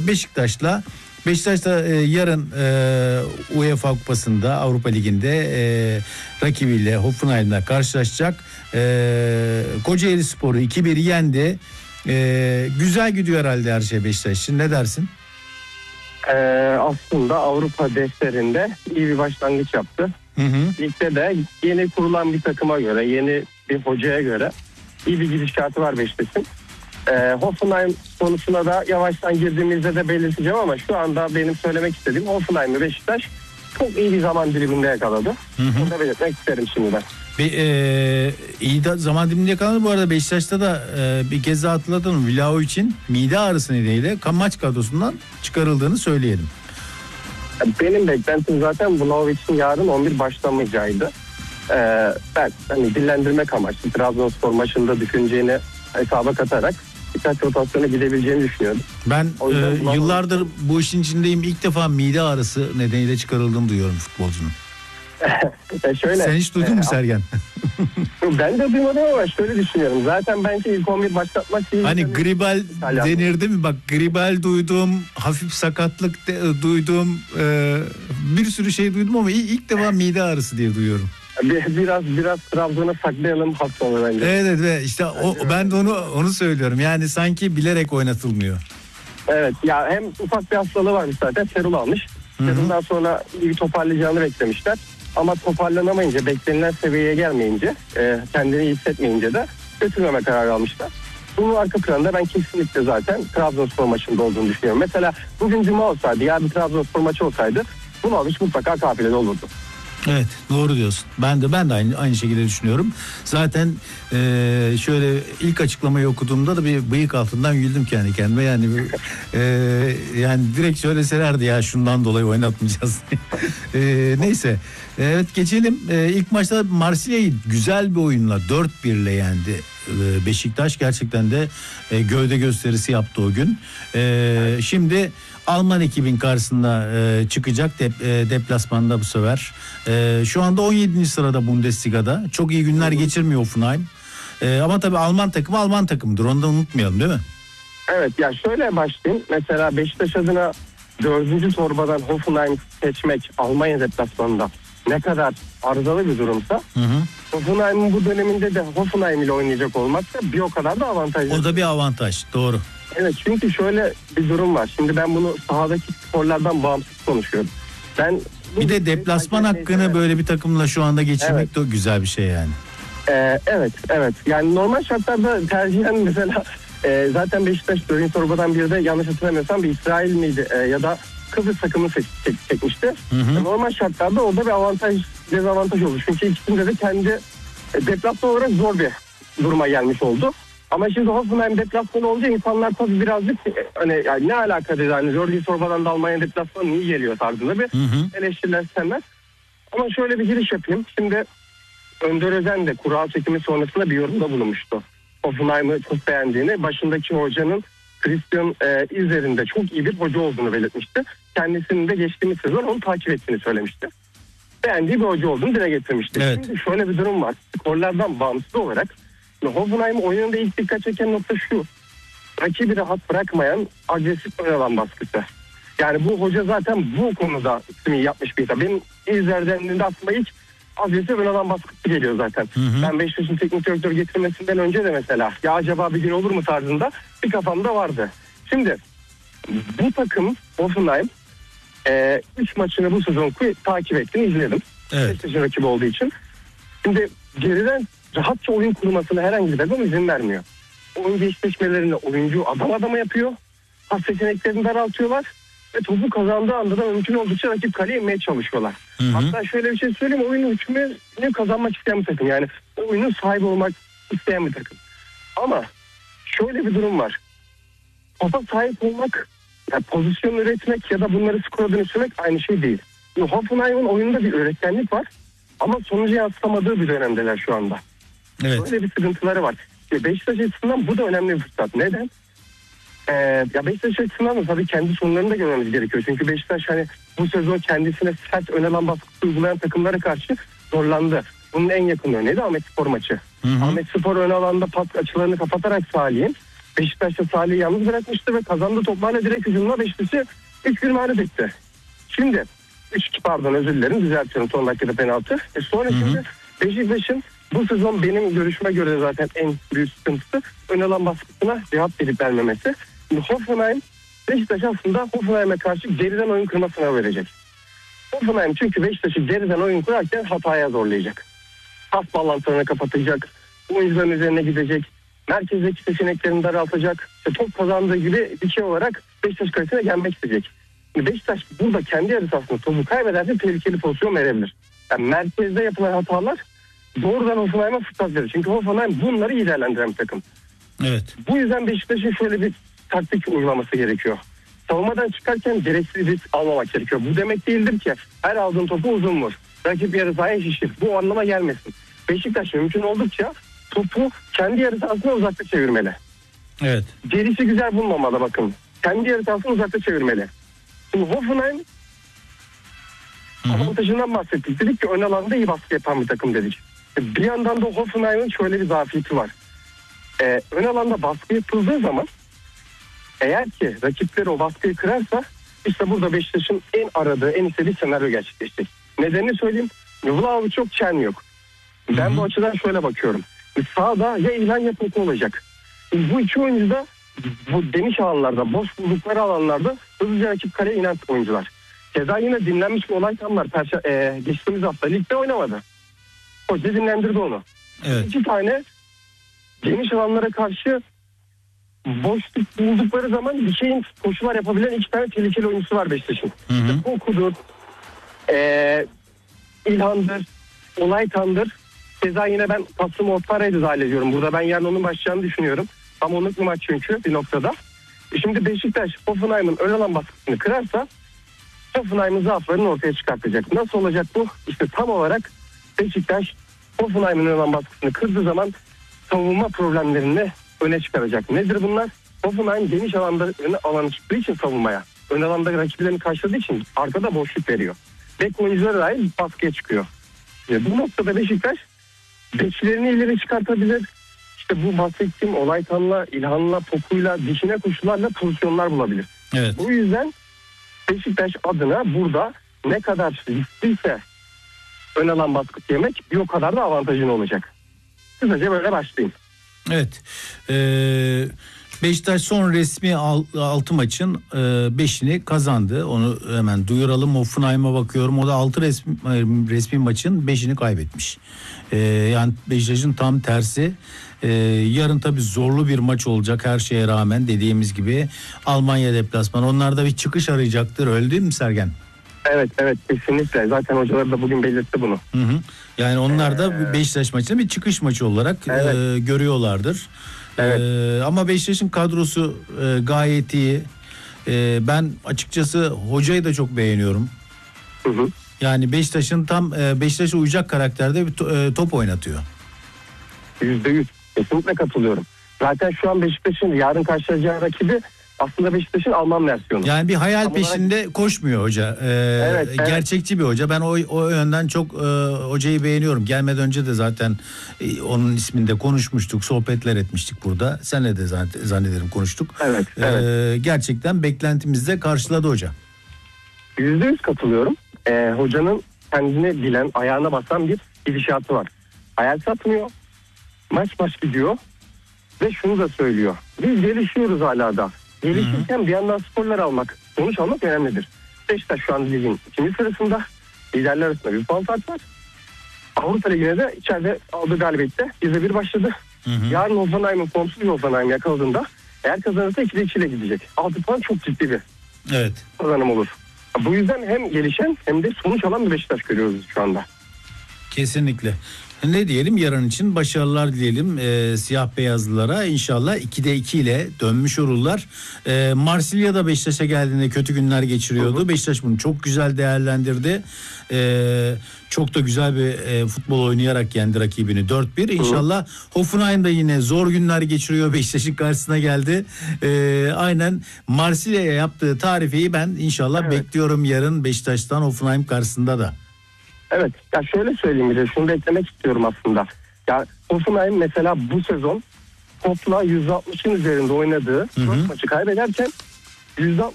Beşiktaş da yarın UEFA Kupası'nda, Avrupa Ligi'nde rakibiyle Hoffenheim'la karşılaşacak. Kocaeli Spor'u 2-1 yendi. Güzel gidiyor herhalde her şey Beşiktaş için. Ne dersin? Aslında Avrupa defterinde iyi bir başlangıç yaptı. Ligde de yeni kurulan bir takıma göre, yeni bir hocaya göre iyi bir gidişatı var Beşiktaş'ın. Hoffenheim konusuna da yavaştan girdiğimizde de belirteceğim ama şu anda benim söylemek istediğim Hoffenheim'ı Beşiktaş çok iyi bir zaman diliminde yakaladı. Bunu da belirtmek isterim şimdiden. İyi de zaman diliminde yakaladı. Bu arada Beşiktaş'ta da bir kez daha hatırlatalım. Vlaho için mide ağrısı nedeniyle maç kadrosundan çıkarıldığını söyleyelim. Benim beklentim zaten Vlahović'in yarın 11 başlamayacağıydı. Ben dillendirmek amaçlı Trabzonspor maçında düşüneceğini hesaba katarak birkaç rotasyona gidebileceğini düşünüyorum. Ben yıllardır bu işin içindeyim. İlk defa mide ağrısı nedeniyle çıkarıldığını duyuyorum futbolcunun. Şöyle, sen hiç duydun mu Sergen? Ben de duymadım ama şöyle düşünüyorum. Zaten bence ilk 11 başlatmak değil. Hani gribal denirdi mi? Bak gribal duydum, hafif sakatlık duydum, bir sürü şey duydum ama ilk defa mide ağrısı diye duyuyorum. Biraz Trabzon'a saklayalım haftalı bence. Evet işte ben de onu söylüyorum. Yani sanki bilerek oynatılmıyor. Evet ya, hem ufak bir hastalığı varmış zaten, serul almış. Serul'dan sonra iyi bir toparlayacağını beklemişler. Ama toparlanamayınca, beklenilen seviyeye gelmeyince, kendini iyi hissetmeyince de götürmeme kararı almışlar. Bunun arka planında ben kesinlikle zaten Trabzonspor maçında olduğunu düşünüyorum. Mesela bugün Cuma olsaydı, yarın Trabzonspor maçı olsaydı Vlahović mutlaka kafilede olurdu. Evet, doğru diyorsun. Ben de aynı şekilde düşünüyorum. Zaten şöyle ilk açıklamayı okuduğumda da bir bıyık altından güldüm kendi kendime. Yani yani direkt söyleselerdi ya şundan dolayı oynatmayacağız. Neyse. Evet, geçelim. İlk maçta Marsilya'yı güzel bir oyunla 4-1 ile yendi. Beşiktaş gerçekten de gövde gösterisi yaptı o gün. Şimdi Alman ekibin karşısında çıkacak deplasmanda bu sefer. Şu anda 17. sırada Bundesliga'da. Çok iyi günler geçirmiyor Hoffenheim. Ama tabii Alman takımıdır. Onu da unutmayalım, değil mi? Evet ya, şöyle başlayayım. Mesela Beşiktaş adına 4. torbadan Hoffenheim seçmek Almanya deplasmanında ne kadar arızalı bir durumsa, Hoffenheim'in bu döneminde de Hoffenheim ile oynayacak olmak da bir o kadar da avantajlı. O da bir avantaj, doğru. Evet, çünkü şöyle bir durum var. Şimdi ben bunu sahadaki sporlardan bağımsız konuşuyorum. Bir de deplasman hakkını böyle bir takımla şu anda geçirmek de güzel bir şey yani. Evet. Yani normal şartlarda tercihen mesela zaten Beşiktaş 4. torbadan bir de yanlış hatırlamıyorsam bir İsrail miydi ya da Kıbrıs takımı çekmişti. Normal şartlarda orada bir dezavantaj oldu. Çünkü ikisinde de kendi deplasman olarak zor bir duruma gelmiş oldu. Ama şimdi Hoffenheim deplasmanı olunca insanlar tabii birazcık hani yani ne alaka dedi, hani 4. torbadan da Almanya deplasmanı iyi geliyor tarzında bir eleştiriler istenmez. Ama şöyle bir giriş yapayım. Şimdi Önder Özen de kura çekimi sonrasında bir yorumda bulunmuştu. Hoffenheim'ı çok beğendiğini, başındaki hocanın Christian İzer'in çok iyi bir hoca olduğunu belirtmişti. Kendisinin de geçtiğimiz sezon onu takip ettiğini söylemişti. Beğendiği bir hoca olduğunu dile getirmişti. Evet. Şimdi şöyle bir durum var. Skorlardan bağımsız olarak Hoffenheim oyununda ilk dikkat çeken nokta şu: rakibi rahat bırakmayan agresif ön alan baskısı. Yani bu hoca zaten bu konuda ismi yapmış bir insan. Benim İzler'den aslında ilk agresif ön alan baskısı geliyor zaten. Ben Beşiktaş'ın teknik direktör getirmesinden önce de mesela ya acaba bir gün olur mu tarzında bir kafamda vardı. Şimdi bu takım Hoffenheim 3 maçını bu sezon takip ettim, izledim. Evet. Beşiktaş'ın rakibi olduğu için. Şimdi geriden rahatça oyun kurmasına herhangi bir takım izin vermiyor. Oyuncu eşleşmelerini oyuncu adam adama yapıyor. Pas seçeneklerini daraltıyorlar. Ve topu kazandığı anda da mümkün oldukça rakip kaleye inmeye çalışıyorlar. Hatta şöyle bir şey söyleyeyim, oyunun hükmünü kazanmak isteyen bir takım. Yani oyunun sahibi olmak isteyen bir takım. Ama şöyle bir durum var. Topa sahip olmak, yani pozisyon üretmek ya da bunları skora dönüştürmek aynı şey değil. Hoffenheim'in oyununda bir öğretmenlik var. Ama sonucu yansıtamadığı bir dönemdeler şu anda. Evet. Böyle bir sıkıntıları var. Beşiktaş açısından bu da önemli bir fırsat. Neden? Ya Beşiktaş açısından da tabii kendi sorunlarını da görmemiz gerekiyor. Çünkü Beşiktaş hani bu sezon kendisine sert ön alan baskısı uygulayan takımlara karşı zorlandı. Bunun en yakın örneği de Ahmetspor maçı. Ahmetspor ön alanda pas açılarını kapatarak Salih'in Beşiktaş'ta Salih'i yalnız bırakmıştı ve kazandığı toplarla direkt hücumla Beşiktaş'ı 3-1 mağlup etti. Şimdi 3-2 pardon özür dilerim, düzeltiyorum, son dakikada penaltı. Sonrasında Beşiktaş'ın bu sezon benim görüşüme göre zaten en büyük sıkıntısı ön alan baskısına cevap verip vermemesi. Hoffenheim, Beşiktaş aslında Hoffenheim'e karşı geriden oyun kurma sınavı verecek. Hoffenheim çünkü Beşiktaş'ı geriden oyun kurarken hataya zorlayacak. Pas bağlantılarını kapatacak, oyuncuların üzerine gidecek, merkezdeki seçeneklerini daraltacak. İşte top kazandığı gibi dikey olarak Beşiktaş kalesine gelmek isteyecek. Beşiktaş burada kendi yarı sahasında topu kaybederse tehlikeli pozisyon verebilir. Yani merkezde yapılan hatalar doğrudan Hoffenheim'e fırsat verir. Çünkü Hoffenheim bunları iyi değerlendiren bir takım. Evet. Bu yüzden Beşiktaş'ın şöyle bir taktik uygulaması gerekiyor. Savunmadan çıkarken gereksiz risk almamak gerekiyor. Bu demek değildir ki her aldığın topu uzun vur. Rakip yarı sahaya şişir. Bu anlama gelmesin. Beşiktaş mümkün oldukça topu kendi yarı sahasına uzakta çevirmeli. Evet. Gerisi güzel bulmamalı bakın. Kendi yarı sahasına uzakta çevirmeli. Şimdi Hoffenheim avantajından bahsettik. Dedik ki ön alanda iyi baskı yapan bir takım dedik. Bir yandan da Hoffenheim'in şöyle bir zafiyeti var. Ön alanda baskı yapıldığı zaman eğer ki rakipleri o baskıyı kırarsa işte burada Beşiktaş'ın en aradığı, en istediği senaryo gerçekleşecek. Nedenini söyleyeyim. Vlahovic yok, Çen yok. Ben bu açıdan şöyle bakıyorum. Sağda ya İlhan ya Poku olacak. Bu iki oyuncu da bu geniş alanlarda, boş buldukları alanlarda hızlıca rakip kaleye inen oyuncular. Keza yine dinlenmiş bir olay tam var. Geçtiğimiz hafta ligde oynamadı. Hoca dinlendirdi onu. Evet. 2 tane geniş alanlara karşı boşluk buldukları zaman dikeyin koşular yapabilen 2 tane tehlikeli oyuncusu var Beşiktaş'ın. Poku'dur, İlhan'dır, Olaytan'dır. Keza yine ben Kasım Ortara'yı da dahil ediyorum. Burada ben yarın onun başlayacağını düşünüyorum. Tam onluk bir maç çünkü bir noktada. Şimdi Beşiktaş Hoffenheim'ın ön alan baskısını kırarsa Hoffenheim'ın zaaflarını ortaya çıkartacak. Nasıl olacak bu? İşte tam olarak Beşiktaş Hoffenheim'ın ön alan baskısını kırdığı zaman savunma problemlerini öne çıkaracak. Nedir bunlar? Hoffenheim geniş alanda alanı çıktığı için savunmaya. Ön alanda rakiplerini karşıladığı için arkada boşluk veriyor. Bek oyuncuları dahil baskıya çıkıyor. Bu noktada Beşiktaş beklerini ileri çıkartabilir. İşte bu bahsettiğim Olaytan'la, İlhan'la, Poku'yla, dişine koşularla pozisyonlar bulabilir. Evet. Bu yüzden Beşiktaş adına burada ne kadar riskliyse ön alan baskısı yemek bir o kadar da avantajın olacak. Kısaca böyle başlayayım. Evet. Beşiktaş son resmi 6 maçın 5'ini kazandı. Onu hemen duyuralım. Hoffenheim'a bakıyorum. O da 6 resmi maçın 5'ini kaybetmiş. Yani Beşiktaş'ın tam tersi. Yarın tabii zorlu bir maç olacak her şeye rağmen, dediğimiz gibi Almanya deplasmanı. Onlar da bir çıkış arayacaktır. Öyle değil mi Sergen? Evet kesinlikle. Zaten hocalar da bugün belirtti bunu. Yani onlar da Beşiktaş maçını bir çıkış maçı olarak görüyorlardır. Evet. Ama Beşiktaş'ın kadrosu gayet iyi. Ben açıkçası hocayı da çok beğeniyorum. Yani Beşiktaş'ın tam Beşiktaş'a uyacak karakterde bir top oynatıyor. %100. Kesinlikle katılıyorum. Zaten şu an Beşiktaş'ın yarın karşılayacağı rakibi aslında Beşiktaş'ın Alman versiyonu. Yani bir hayal peşinde koşmuyor hoca. Evet. Gerçekçi bir hoca. Ben o yönden çok hocayı beğeniyorum. Gelmeden önce de zaten onun isminde konuşmuştuk, sohbetler etmiştik burada. Senle de zannederim konuştuk. Evet. Gerçekten beklentimizde karşıladı hoca. %100 katılıyorum. Hocanın kendini bilen, ayağına basan bir gidişatı var. Hayal satmıyor. Maç gidiyor. Ve şunu da söylüyor. Biz gelişiyoruz hala da. Gelişirken bir yandan skorlar almak, sonuç almak önemlidir. Beşiktaş şu an ligin 2. sırasında. Liderler arasında bir puan fark var. Avrupa Ligi'ne de içeride aldığı galibiyette 1-1 başladı. Yarın Hoffenheim'in formsuz bir Hoffenheim yakaladığında eğer kazanırsa 2-2 ile gidecek. 6 puan çok ciddi bir kazanım olur. Bu yüzden hem gelişen hem de sonuç alan bir Beşiktaş görüyoruz şu anda. Kesinlikle. Ne diyelim, yarın için başarılar dileyelim siyah beyazlılara. İnşallah 2'de 2 ile dönmüş olurlar. Marsilya da Beşiktaş'a geldiğinde kötü günler geçiriyordu. Beşiktaş bunu çok güzel değerlendirdi. Çok da güzel bir futbol oynayarak yendi rakibini 4-1. İnşallah Hoffenheim da yine zor günler geçiriyor. Beşiktaş'ın karşısına geldi. Aynen Marsilya'ya yaptığı tarifeyi ben inşallah bekliyorum yarın Beşiktaş'tan Hoffenheim karşısında da. Evet. Ya şöyle söyleyeyim bir de şunu da eklemek istiyorum aslında. Ya Hoffenheim mesela bu sezon topla 160'ın üzerinde oynadığı 4 maçı kaybederken